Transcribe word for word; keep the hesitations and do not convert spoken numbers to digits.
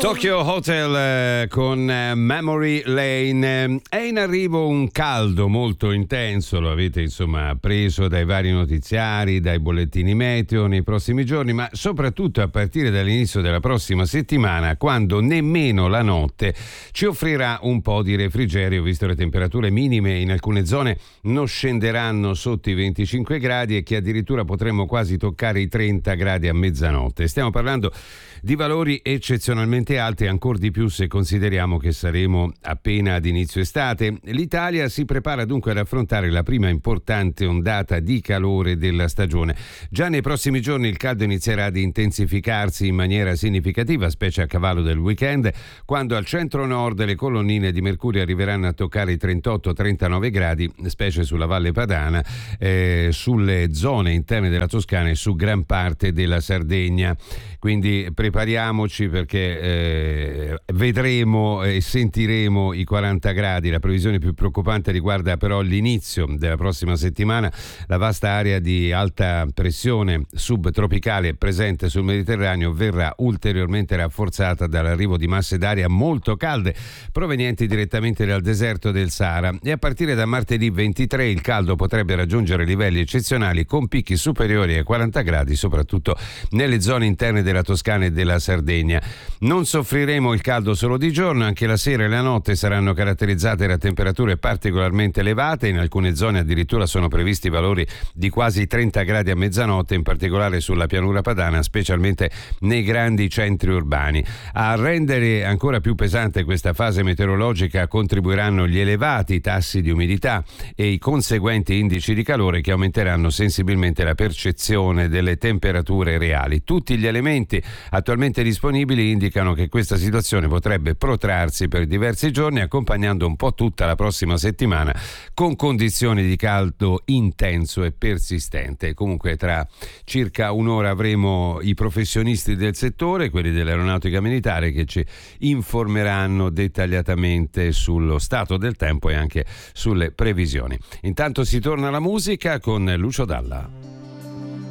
Tokyo Hotel eh, con eh, Memory Lane. È in arrivo un caldo molto intenso, lo avete insomma preso dai vari notiziari, dai bollettini meteo nei prossimi giorni, ma soprattutto a partire dall'inizio della prossima settimana, quando nemmeno la notte ci offrirà un po' di refrigerio, visto le temperature minime in alcune zone non scenderanno sotto i venticinque gradi e che addirittura potremmo quasi toccare i trenta gradi a mezzanotte. Stiamo parlando di valori eccezionalmente alti, ancor di più se consideriamo che saremo appena ad inizio estate. L'Italia si prepara dunque ad affrontare la prima importante ondata di calore della stagione. Già nei prossimi giorni il caldo inizierà ad intensificarsi in maniera significativa, specie a cavallo del weekend, quando al centro-nord le colonnine di mercurio arriveranno a toccare i trentotto trentanove gradi, specie sulla Valle Padana, eh, sulle zone interne della Toscana e su gran parte della Sardegna. Quindi prepariamoci perché eh, vedremo e sentiremo i quaranta gradi. La previsione più preoccupante riguarda però l'inizio della prossima settimana. La vasta area di alta pressione subtropicale presente sul Mediterraneo verrà ulteriormente rafforzata dall'arrivo di masse d'aria molto calde provenienti direttamente dal deserto del Sahara, e a partire da martedì ventitré il caldo potrebbe raggiungere livelli eccezionali con picchi superiori ai quaranta gradi, soprattutto nelle zone interne della Toscana e della Sardegna. Non soffriremo il caldo solo di giorno, anche la sera e la notte saranno caratterizzate da temperature particolarmente elevate. In alcune zone addirittura sono previsti valori di quasi trenta gradi a mezzanotte, in particolare sulla pianura padana, specialmente nei grandi centri urbani. A rendere ancora più pesante questa fase meteorologica contribuiranno gli elevati tassi di umidità e i conseguenti indici di calore che aumenteranno sensibilmente la percezione delle temperature reali. Tutti gli elementi attualmente disponibili indicano che questa situazione potrebbe protrarsi per diversi giorni, accompagnando un po' tutta la prossima settimana con condizioni di caldo intenso e persistente. Comunque tra circa un'ora avremo i professionisti del settore, quelli dell'aeronautica militare, che ci informeranno dettagliatamente sullo stato del tempo e anche sulle previsioni. Intanto si torna alla musica con Lucio Dalla.